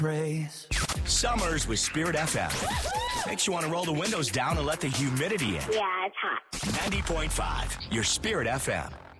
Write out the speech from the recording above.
Raise. Summers with Spirit FM. Makes you want to roll the windows down and let the humidity in. Yeah, it's hot. 90.5, your Spirit FM.